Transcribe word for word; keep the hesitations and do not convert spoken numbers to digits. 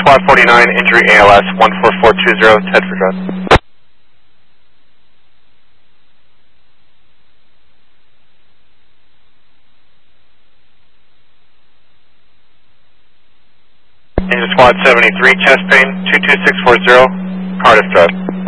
Squad forty-nine, injury A L S one four four two zero, Tedford Drive. Engine Squad seventy-three, chest pain, two two six four zero, Cardiff Drive.